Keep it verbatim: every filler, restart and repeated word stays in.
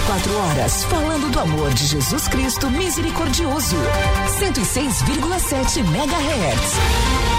quatro horas falando do amor de Jesus Cristo misericordioso. cento e seis vírgula sete megahertz.